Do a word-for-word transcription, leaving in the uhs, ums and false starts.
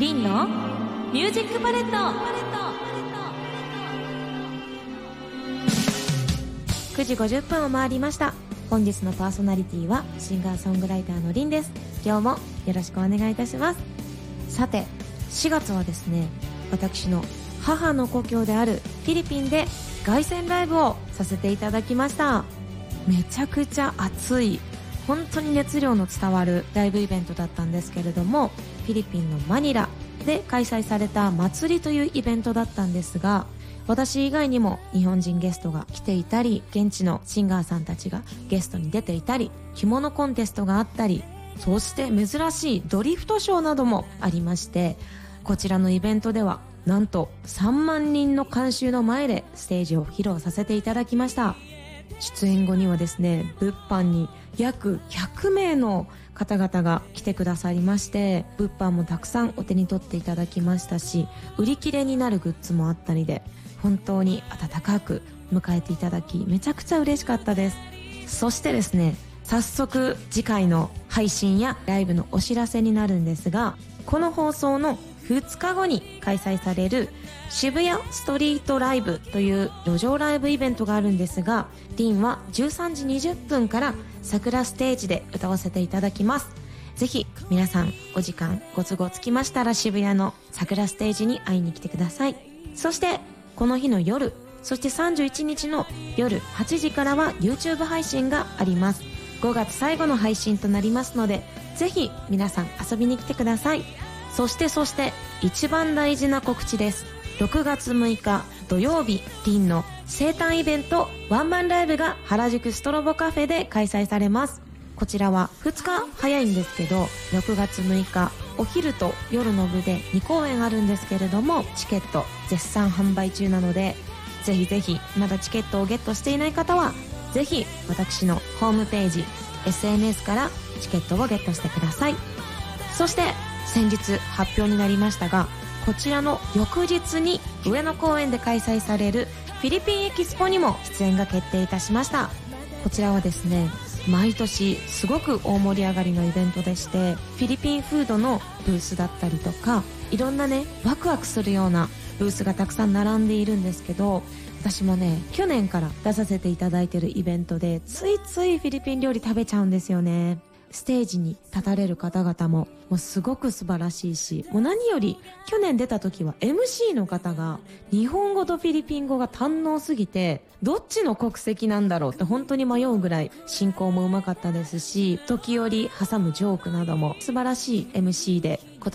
リンのミュージックパレット。くじごじゅっぷんを回りました。本日のパーソナリティはシンガーソングライターのリンです。今日もよろしくお願いいたします。さて、しがつはですね、私の母の故郷であるフィリピンで凱旋ライブをさせていただきました。めちゃくちゃ熱い、本当に熱量の伝わるライブイベントだったんですけれども、フィリピンのマニラで開催された祭りというイベントだったんですが、私以外にも日本人ゲストが来ていたり、現地のシンガーさんたちがゲストに出ていたり、着物コンテストがあったり、そして珍しいドリフトショーなどもありまして、こちらのイベントではなんとさんまんにんの観衆の前でステージを披露させていただきました。出演後にはですね、物販に約ひゃくめいの方々が来てくださりまして、物販もたくさんお手に取っていただきましたし、売り切れになるグッズもあったりで、本当に温かく迎えていただき、めちゃくちゃ嬉しかったです。そしてですね、早速次回の配信やライブのお知らせになるんですが、この放送のふつかごに開催される渋谷ストリートライブという路上ライブイベントがあるんですが、リンはじゅうさんじにじゅっぷんから桜ステージで歌わせていただきます。ぜひ皆さんお時間ご都合つきましたら渋谷の桜ステージに会いに来てください。そしてこの日の夜、そしてさんじゅういちにちの夜はちじからは YouTube 配信があります。ごがつ最後の配信となりますので、ぜひ皆さん遊びに来てください。そしてそして一番大事な告知です。ろくがつむいか土曜日、リンの生誕イベントワンマンライブが原宿ストロボカフェで開催されます。こちらはふつか早いんですけど、ろくがつむいかお昼と夜の部でにこうえんあるんですけれども、チケット絶賛販売中なので、ぜひぜひまだチケットをゲットしていない方はぜひ私のホームページ エスエヌエス からチケットをゲットしてください。そして先日発表になりましたが、こちらの翌日に上野公園で開催されるフィリピンエキスポにも出演が決定いたしました。こちらはですね、毎年すごく大盛り上がりのイベントでして、フィリピンフードのブースだったりとか、いろんなね、ワクワクするようなブースがたくさん並んでいるんですけど、私もね、去年から出させていただいているイベントでついついフィリピン料理食べちゃうんですよね。ステージに立たれる方々ももうすごく素晴らしいし、もう何より去年出た時は エムシー の方が日本語とフィリピン語が堪能すぎて、どっちの国籍なんだろうって本当に迷うぐらい進行もうまかったですし、時折挟むジョークなども素晴らしい エムシー で、